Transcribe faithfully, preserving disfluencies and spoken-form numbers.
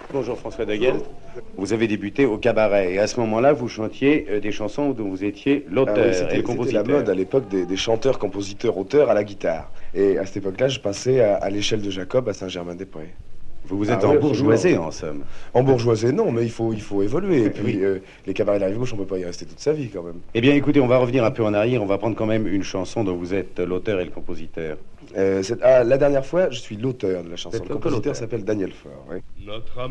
Bonjour François Degel. Vous avez débuté au cabaret et à ce moment-là, vous chantiez euh, des chansons dont vous étiez l'auteur Ah oui, c'était, et le compositeur. C'était la mode à l'époque des, des chanteurs, compositeurs, auteurs à la guitare. Et à cette époque-là, je passais à, à l'échelle de Jacob à Saint-Germain-des-Prés. Vous vous êtes Ah en oui, bourgeoisé absolument. en somme. En bourgeoisé, non, mais il faut, il faut évoluer. Et puis, Oui. euh, les cabarets de la rive gauche, on ne peut pas y rester toute sa vie quand même. Eh bien écoutez, on va revenir un peu en arrière, on va prendre quand même une chanson dont vous êtes l'auteur et le compositeur. Euh, c'est- ah, la dernière fois, je suis l'auteur de la chanson. Vous êtes Le que compositeur l'auteur. s'appelle Daniel Faure. Oui. Notre